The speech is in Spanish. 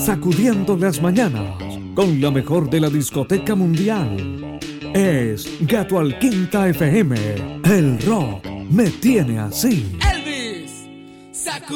sacudiendo las mañanas con la mejor de la discoteca mundial. Es Gato al Quinta FM. El rock me tiene así. Elvis,